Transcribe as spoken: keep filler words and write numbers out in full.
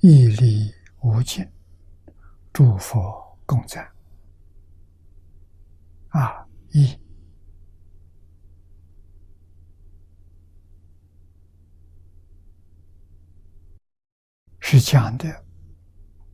毅力无尽，诸佛共赞。啊，一是讲的